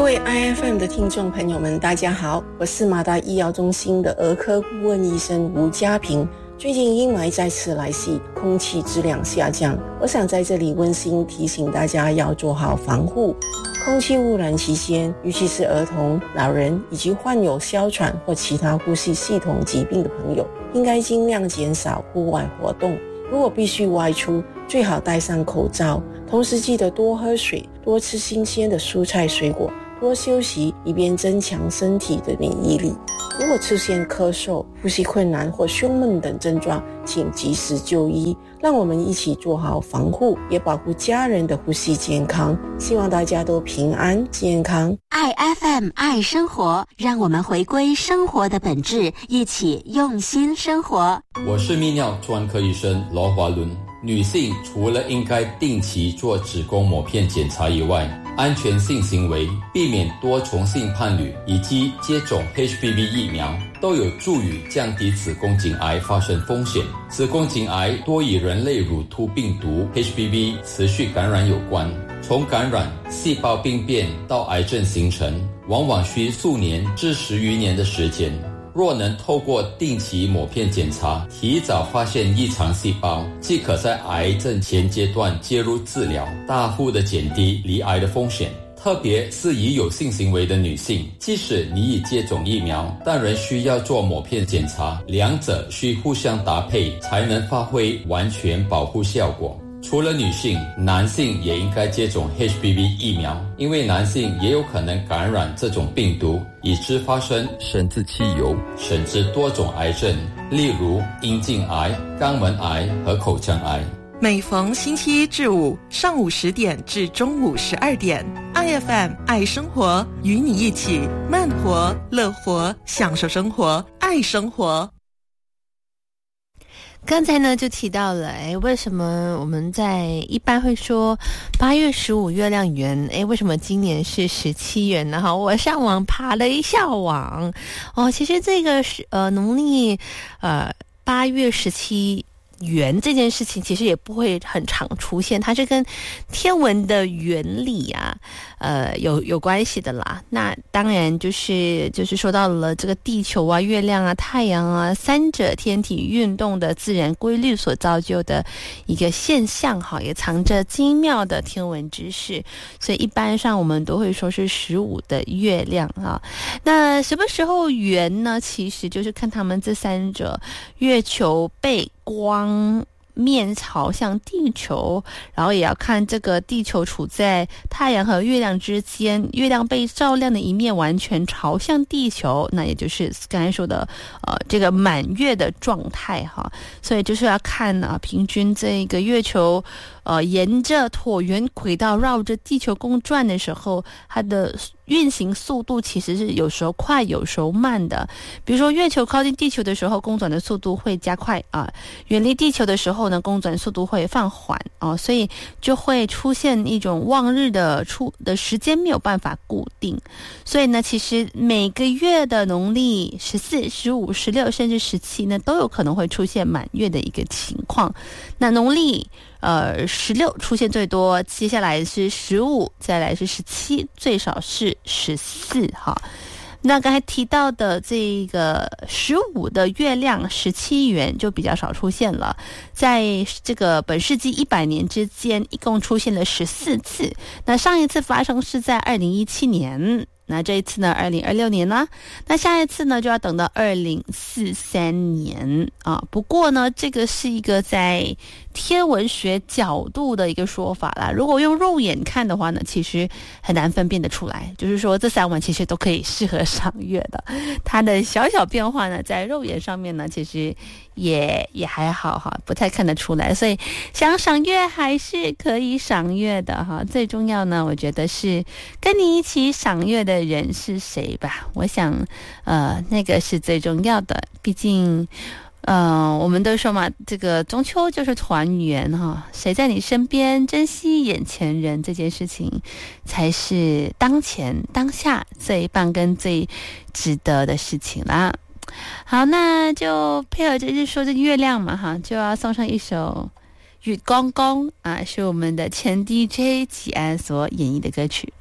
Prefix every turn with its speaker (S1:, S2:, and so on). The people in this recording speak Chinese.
S1: 位 IFM 的听众朋友们，大家好，我是马大医疗中心的儿科顾问医生吴家平。最近阴霾再次来袭，空气质量下降，我想在这里温馨提醒大家要做好防护。空气污染期间，尤其是儿童、老人以及患有哮喘或其他呼吸系统疾病的朋友，应该尽量减少户外活动。如果必须外出，最好戴上口罩，同时记得多喝水，多吃新鲜的蔬菜水果，多休息，以便增强身体的免疫力。如果出现咳嗽、呼吸困难或胸闷等症状，请及时就医。让我们一起做好防护，也保护家人的呼吸健康。希望大家都平安健康。
S2: 爱 FM 爱生活，让我们回归生活的本质，一起用心生活。
S3: 我是泌尿专科医生罗华伦。女性除了应该定期做子宫抹片检查以外，安全性行为、避免多重性伴侣以及接种 HPV 疫苗都有助于降低子宫颈癌发生风险。子宫颈癌多与人类乳突病毒 HPV 持续感染有关，从感染、细胞病变到癌症形成，往往需数年至10余年的时间。若能透过定期抹片检查，提早发现异常细胞，即可在癌症前阶段介入治疗，大幅地减低罹癌的风险。特别是已有性行为的女性，即使你已接种疫苗，但仍需要做抹片检查，两者需互相搭配，才能发挥完全保护效果。除了女性，男性也应该接种 HPV 疫苗，因为男性也有可能感染这种病毒，以致发生生殖器瘤，甚至多种癌症，例如阴茎癌、肛门癌和口腔癌。
S4: 每逢星期一至五上午10点至中午12点， IFM 爱生活，与你一起慢活、乐活，享受生活，爱生活。
S5: 刚才呢就提到了，为什么我们在一般会说8月15月亮圆，为什么今年是17元呢？我上网爬了一下网，其实这个是农历8月17圆这件事情其实也不会很常出现，它是跟天文的原理啊有关系的啦。那当然就是说到了这个地球啊、月亮啊、太阳啊三者天体运动的自然规律所造就的一个现象，也藏着精妙的天文知识，所以一般上我们都会说是15的月亮啊。那什么时候圆呢？其实就是看他们这三者，月球背光面朝向地球，然后也要看这个地球处在太阳和月亮之间，月亮被照亮的一面完全朝向地球，那也就是刚才说的这个满月的状态哈。所以就是要看平均这个月球沿着椭圆轨道绕着地球公转的时候，它的运行速度其实是有时候快有时候慢的。比如说月球靠近地球的时候，公转的速度会加快远离地球的时候呢，公转速度会放缓所以就会出现一种望日的时间没有办法固定。所以呢，其实每个月的农历14、15、16甚至17呢，都有可能会出现满月的一个情况。那农历16出现最多，接下来是15，再来是17，最少是14哈。那刚才提到的这个15的月亮17圆就比较少出现了，在这个本世纪100年之间一共出现了14次，那上一次发生是在2017年，那这一次呢2026年呢，那下一次呢就要等到2043年不过呢这个是一个在天文学角度的一个说法啦，如果用肉眼看的话呢，其实很难分辨得出来，就是说这3晚其实都可以适合赏月的，它的小小变化呢在肉眼上面呢其实也还好哈，不太看得出来，所以想赏月还是可以赏月的哈。最重要呢，我觉得是跟你一起赏月的人是谁吧，我想那个是最重要的。毕竟我们都说嘛，这个中秋就是团圆哈，谁在你身边，珍惜眼前人，这件事情才是当前当下最棒跟最值得的事情啦。好，那就配合着日说这个月亮嘛哈，就要送上一首《月光光》是我们的前 DJ 启安所演绎的歌曲。